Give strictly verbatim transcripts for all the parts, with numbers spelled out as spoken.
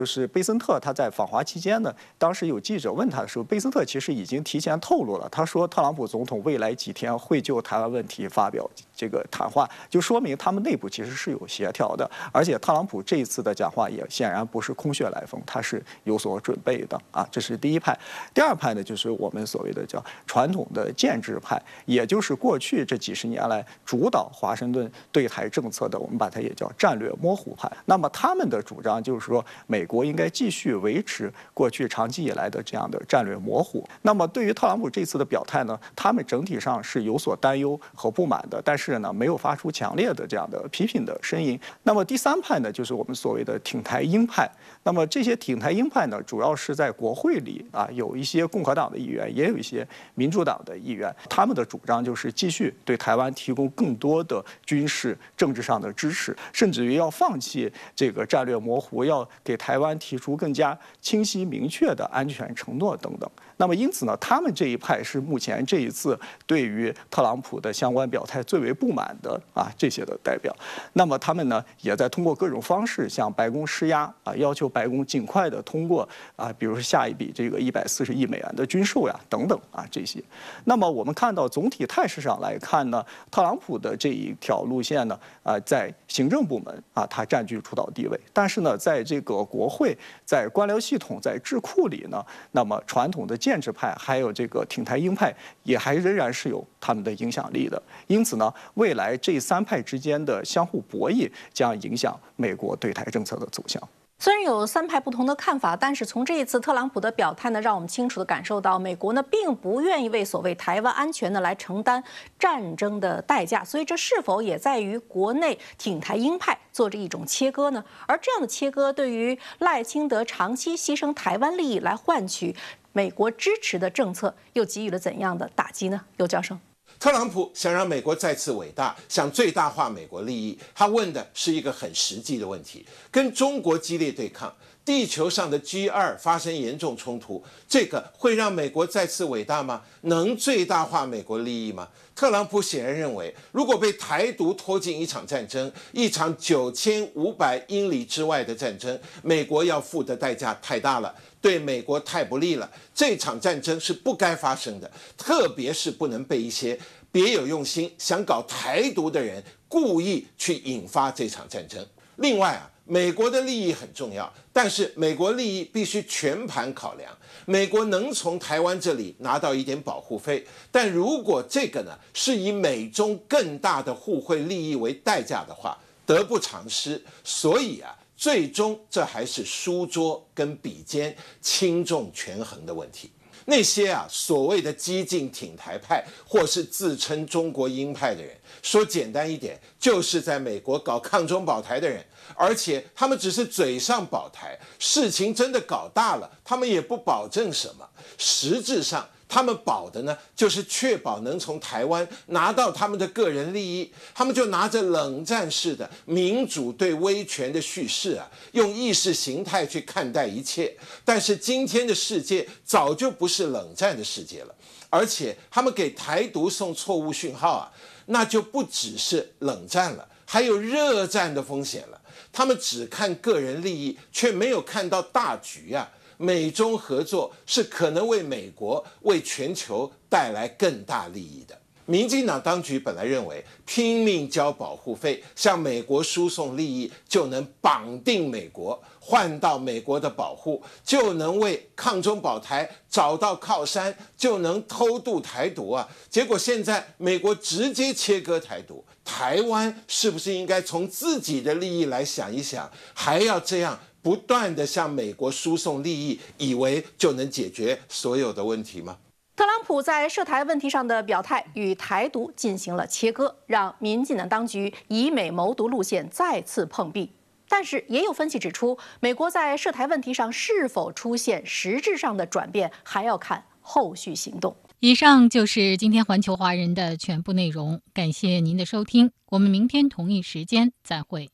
就是贝森特他在访华期间呢，当时有记者问他的时候，贝森特其实已经提前透露了，他说特朗普总统未来几天会就台湾问题发表这个谈话，就说明他们内部其实是有协调的，而且特朗普这一次的讲话也显然不是空穴来风，他是有所准备的啊，这是第一派。第二派呢，就是我们所谓的叫传统的建制派，也就是过去这几十年来主导华盛顿对台政策的，我们把它也叫战略模糊派。那么他们的主张就是说，美国应该继续维持过去长期以来的这样的战略模糊。那么对于特朗普这次的表态呢，他们整体上是有所担忧和不满的，但是呢，没有发出强烈的这样的批评的声音。那么第三派呢，就是我们所谓的挺台鹰派。那么这些挺台鹰派呢，主要是在国会里啊，有一些共和党的议员，也有一些民主党的议员，他们的主张就是继续对台湾提供更多的军事、政治上的支持，甚至于要放弃这个战略模糊，要给台湾提出更加清晰明确的安全承诺等等。那么因此呢，他们这一派是目前这一次对于特朗普的相关表态最为不满的啊这些的代表。那么他们呢，也在通过各种方式向白宫施压啊，要求白宫尽快的通过啊，比如说下一笔这个一百四十亿美元的军售呀等等啊这些。那么我们看到总体态势上来看呢，特朗普的这一条路线呢，啊，在行政部门啊，他占据主导地位，但是呢，在这个国会、在官僚系统、在智库里呢，那么传统的建制派还有这个挺台鹰派也还仍然是有他们的影响力的。因此呢，未来这三派之间的相互博弈将影响美国对台政策的走向。 虽然有三派不同的看法，但是从这一次特朗普的表态呢，让我们清楚地感受到，美国呢并不愿意为所谓台湾安全呢来承担战争的代价。所以这是否也在于国内挺台鹰派做着一种切割呢？而这样的切割对于赖清德长期牺牲台湾利益来换取美国支持的政策，又给予了怎样的打击呢？尤教授。 特朗普想让美国再次伟大，想最大化美国利益，他问的是一个很实际的问题：跟中国激烈对抗，地球上的 G 二 发生严重冲突，这个会让美国再次伟大吗？能最大化美国利益吗？特朗普显然认为，如果被台独拖进一场战争，一场九千五百英里之外的战争，美国要付的代价太大了，对美国太不利了。这场战争是不该发生的，特别是不能被一些别有用心、想搞台独的人故意去引发这场战争。另外啊，美国的利益很重要，但是美国利益必须全盘考量。美国能从台湾这里拿到一点保护费，但如果这个呢是以美中更大的互惠利益为代价的话，得不偿失。所以啊，最终这还是书桌跟笔尖轻重权衡的问题。那些啊所谓的激进挺台派或是自称中国鹰派的人，说简单一点，就是在美国搞抗中保台的人，而且他们只是嘴上保台，事情真的搞大了，他们也不保证什么。实质上他们保的呢，就是确保能从台湾拿到他们的个人利益。他们就拿着冷战式的民主对威权的叙事啊，用意识形态去看待一切。但是今天的世界早就不是冷战的世界了，而且他们给台独送错误讯号啊，那就不只是冷战了，还有热战的风险了。他们只看个人利益，却没有看到大局啊。美中合作是可能为美国、为全球带来更大利益的。民进党当局本来认为，拼命交保护费，向美国输送利益，就能绑定美国，换到美国的保护，就能为抗中保台找到靠山，就能偷渡台独啊！结果现在美国直接切割台独，台湾是不是应该从自己的利益来想一想，还要这样不断地向美国输送利益，以为就能解决所有的问题吗？ 特朗普在涉台问题上的表态与台独进行了切割，让民进党当局以美谋独路线再次碰壁。但是也有分析指出，美国在涉台问题上是否出现实质上的转变，还要看后续行动。 以上就是今天环球华人的全部内容，感谢您的收听，我们明天同一时间再会。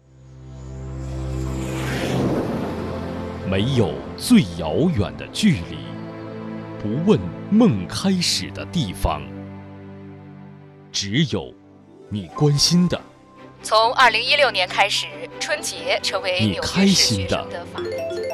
没有最遥远的距离，不问梦开始的地方，只有你关心的。 从二零一六年开始，春节成为纽约市学生的法定节日。